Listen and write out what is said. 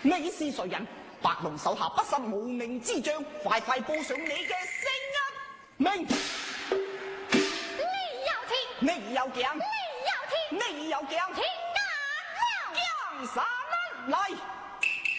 你是誰人？白龍手下不失無名之將，快快報上你嘅姓名。 你有錢， 你有鏡， 你有錢， 你有鏡， 錢眼了， 江山嚟。